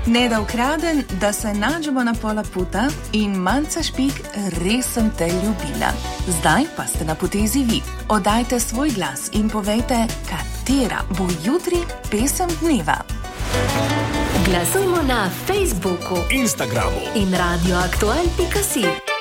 Ne da ukraden, da se nađemo na pola puta in Manca Špik, res sem te ljubila. Zdaj pa ste na potezi vi. Oddajte svoj glas in povejte, katera bo jutri pesem dneva. Glasujmo na Facebooku, Instagramu in radioaktual.si.